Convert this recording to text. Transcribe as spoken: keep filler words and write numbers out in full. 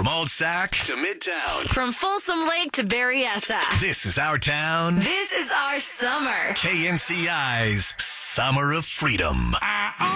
From Old Sac to Midtown. From Folsom Lake to Berryessa. This is our town. This is our summer. K N C I's Summer of Freedom.